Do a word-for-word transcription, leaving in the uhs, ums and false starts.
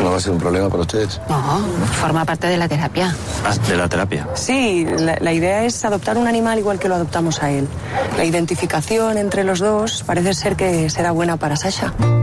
no va a ser un problema para ustedes? No, forma parte de la terapia. Ah, ¿de la terapia? Sí, la, la idea es adoptar un animal igual que lo adoptamos a él. La identificación entre los dos parece ser que será buena para Sasha.